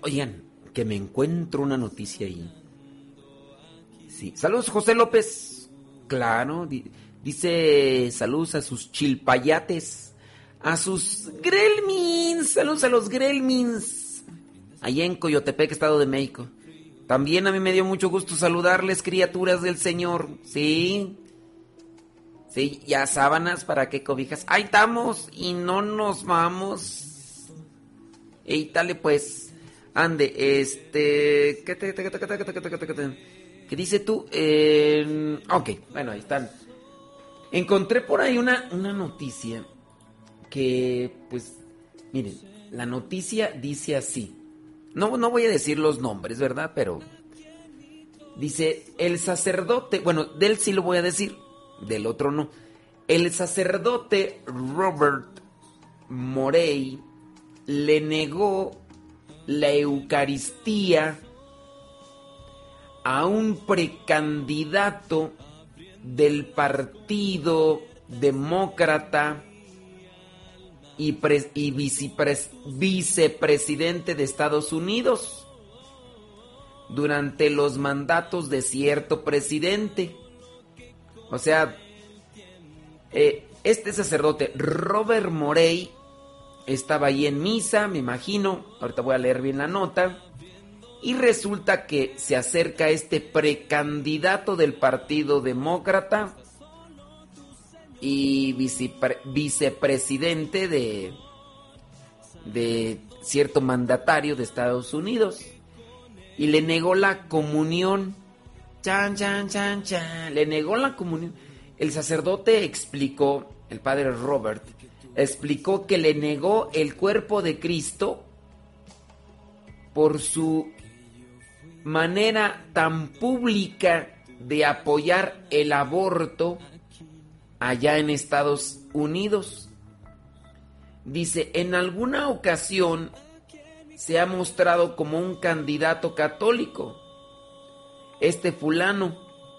Oigan, que me encuentro una noticia ahí. Sí. Saludos, José López. Claro, dice saludos a sus chilpayates, a sus gremlins. Saludos a los gremlins. Allá en Coyotepec, Estado de México. También a mí me dio mucho gusto saludarles, criaturas del Señor. Sí. Sí, ya sábanas, ¿para qué cobijas? Ahí estamos y no nos vamos. Ey, dale pues. Ande, ¿qué dice tú? Ok, bueno, ahí están. Encontré por ahí una noticia que, pues, miren, la noticia dice así. No voy a decir los nombres, ¿verdad? Pero dice, el sacerdote, bueno, de él sí lo voy a decir, del otro no. El sacerdote Robert Morey le negó la Eucaristía a un precandidato del Partido Demócrata y vicepresidente de Estados Unidos durante los mandatos de cierto presidente. O sea, este sacerdote Robert Morey estaba ahí en misa, me imagino, ahorita voy a leer bien la nota, y resulta que se acerca este precandidato del Partido Demócrata y vicepresidente de cierto mandatario de Estados Unidos, y le negó la comunión. Chan, chan, chan, chan. Le negó la comunión. El sacerdote explicó, el padre Robert, explicó que le negó el cuerpo de Cristo por su manera tan pública de apoyar el aborto allá en Estados Unidos. Dice, en alguna ocasión se ha mostrado como un candidato católico, este fulano,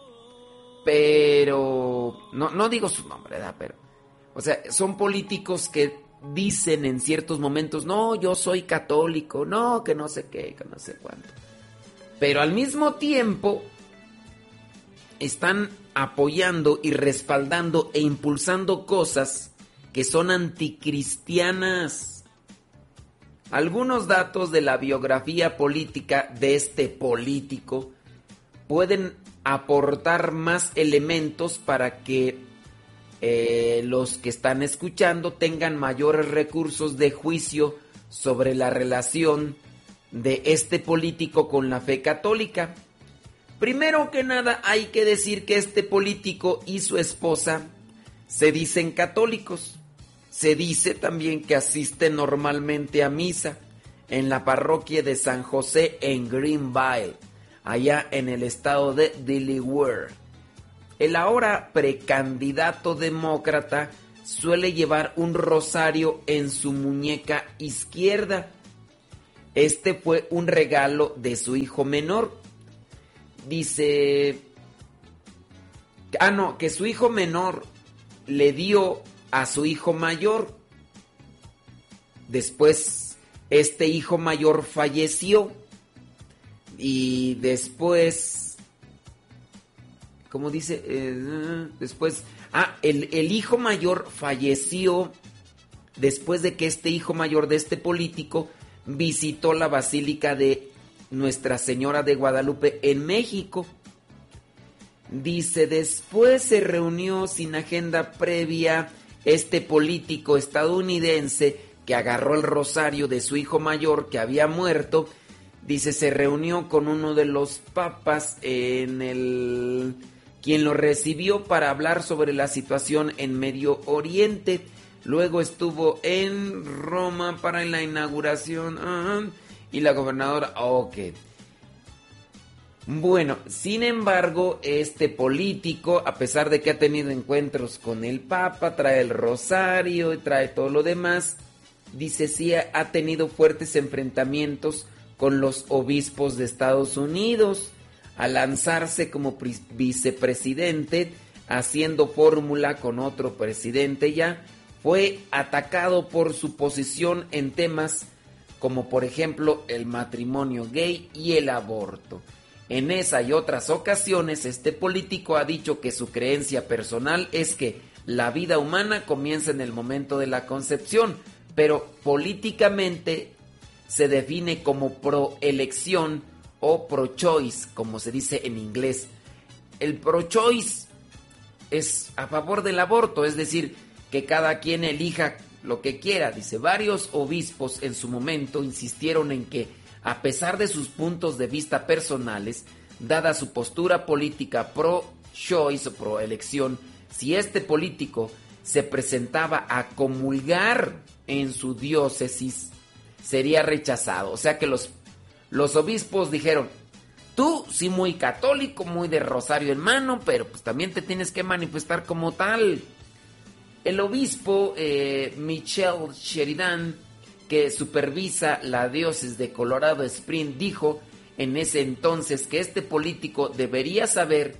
pero no digo su nombre, ¿verdad? Pero, o sea, son políticos que dicen en ciertos momentos, no, yo soy católico, no, que no sé qué, que no sé cuánto. Pero al mismo tiempo están apoyando y respaldando e impulsando cosas que son anticristianas. Algunos datos de la biografía política de este político pueden aportar más elementos para que los que están escuchando tengan mayores recursos de juicio sobre la relación de este político con la fe católica. Primero que nada hay que decir que este político y su esposa se dicen católicos. Se dice también que asisten normalmente a misa en la parroquia de San José en Greenville, allá en el estado de Delaware. El ahora precandidato demócrata suele llevar un rosario en su muñeca izquierda. Este fue un regalo de su hijo menor. Dice, que su hijo menor le dio a su hijo mayor. Después, este hijo mayor falleció. Y después, ¿cómo dice? Después, el hijo mayor falleció después de que este hijo mayor de este político visitó la Basílica de Nuestra Señora de Guadalupe en México. Dice, después se reunió sin agenda previa este político estadounidense que agarró el rosario de su hijo mayor que había muerto. Dice, se reunió con uno de los papas quien lo recibió para hablar sobre la situación en Medio Oriente. Luego estuvo en Roma para la inauguración y la gobernadora. Ok. Bueno, sin embargo, este político, a pesar de que ha tenido encuentros con el Papa, trae el rosario y trae todo lo demás, dice sí ha tenido fuertes enfrentamientos con los obispos de Estados Unidos al lanzarse como vicepresidente, haciendo fórmula con otro presidente ya. Fue atacado por su posición en temas como por ejemplo el matrimonio gay y el aborto. En esa y otras ocasiones, este político ha dicho que su creencia personal es que la vida humana comienza en el momento de la concepción, pero políticamente se define como pro-elección o pro-choice, como se dice en inglés. El pro-choice es a favor del aborto, es decir, que cada quien elija lo que quiera. Dice, varios obispos en su momento insistieron en que, a pesar de sus puntos de vista personales, dada su postura política pro-choice o pro-elección, si este político se presentaba a comulgar en su diócesis, sería rechazado. O sea que los obispos dijeron, tú sí muy católico, muy de rosario en mano, pero pues también te tienes que manifestar como tal. El obispo Michelle Sheridan, que supervisa la diócesis de Colorado Springs, dijo en ese entonces que este político debería saber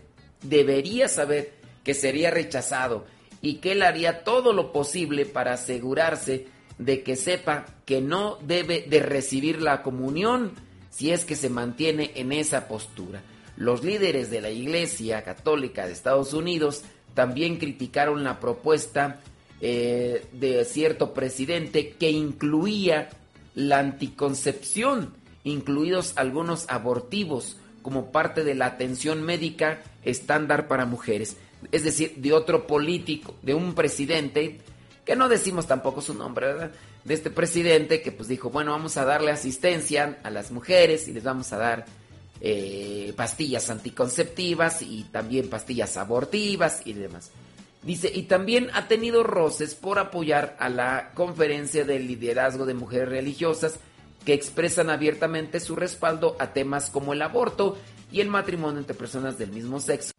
que sería rechazado y que él haría todo lo posible para asegurarse de que sepa que no debe de recibir la comunión si es que se mantiene en esa postura. Los líderes de la Iglesia Católica de Estados Unidos también criticaron la propuesta de cierto presidente que incluía la anticoncepción, incluidos algunos abortivos, como parte de la atención médica estándar para mujeres. Es decir, de otro político, de un presidente, que no decimos tampoco su nombre, ¿verdad? De este presidente que pues dijo, bueno, vamos a darle asistencia a las mujeres y les vamos a dar pastillas anticonceptivas y también pastillas abortivas y demás. Dice, y también ha tenido roces por apoyar a la Conferencia del Liderazgo de Mujeres Religiosas, que expresan abiertamente su respaldo a temas como el aborto y el matrimonio entre personas del mismo sexo.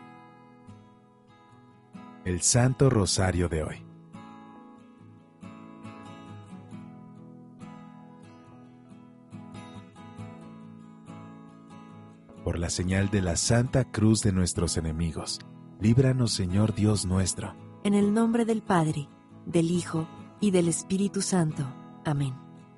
El Santo Rosario de hoy. Por la señal de la Santa Cruz de nuestros enemigos, líbranos, Señor Dios nuestro. En el nombre del Padre, del Hijo y del Espíritu Santo. Amén.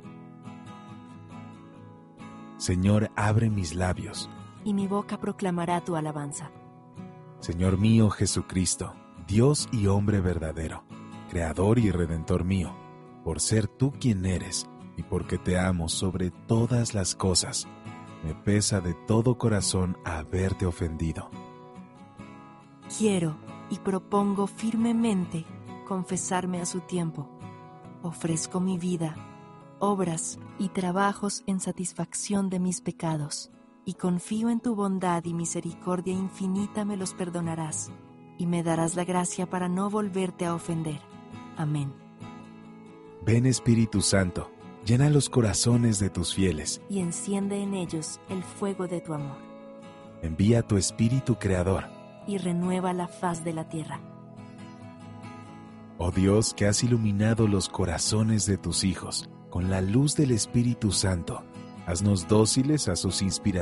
Señor, abre mis labios, y mi boca proclamará tu alabanza. Señor mío Jesucristo, Dios y hombre verdadero, Creador y Redentor mío, por ser tú quien eres y porque te amo sobre todas las cosas, me pesa de todo corazón haberte ofendido. Quiero y propongo firmemente confesarme a su tiempo. Ofrezco mi vida, obras y trabajos en satisfacción de mis pecados, y confío en tu bondad y misericordia infinita me los perdonarás, y me darás la gracia para no volverte a ofender. Amén. Ven, Espíritu Santo, llena los corazones de tus fieles, y enciende en ellos el fuego de tu amor. Envía tu Espíritu Creador, y renueva la faz de la tierra. Oh Dios, que has iluminado los corazones de tus hijos con la luz del Espíritu Santo, haznos dóciles a sus inspiraciones.